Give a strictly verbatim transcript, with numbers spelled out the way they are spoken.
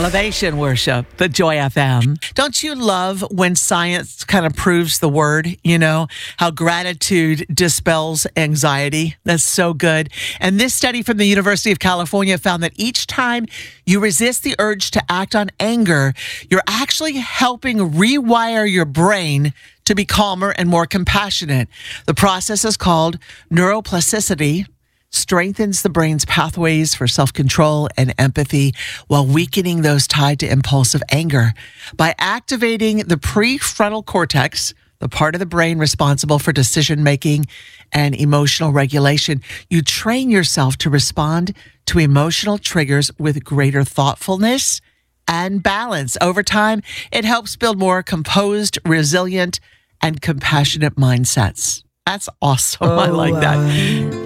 Elevation Worship, the Joy F M. Don't you love when science kind of proves the word, you know, how gratitude dispels anxiety? That's so good. And this study from the University of California found that each time you resist the urge to act on anger, you're actually helping rewire your brain to be calmer and more compassionate. The process is called neuroplasticity. Strengthens the brain's pathways for self-control and empathy while weakening those tied to impulsive anger. By activating the prefrontal cortex, the part of the brain responsible for decision-making and emotional regulation, you train yourself to respond to emotional triggers with greater thoughtfulness and balance. Over time, it helps build more composed, resilient, and compassionate mindsets. That's awesome. Oh, I like that. I-